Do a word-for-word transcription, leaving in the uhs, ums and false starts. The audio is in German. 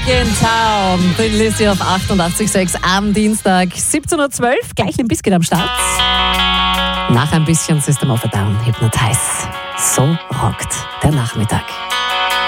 in Town. Thin Lizzy auf achtundachtzig Komma sechs am Dienstag, siebzehn Uhr zwölf. Gleich ein bisschen am Start. Nach ein bisschen System of a Down, Hypnotize. So rockt der Nachmittag.